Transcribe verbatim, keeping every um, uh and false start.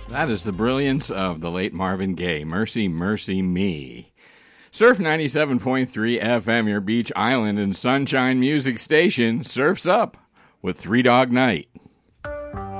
That is the brilliance of the late Marvin Gaye. Mercy, Mercy Me. Surf ninety-seven point three F M, your beach island and sunshine music station, surfs up with Three Dog Night.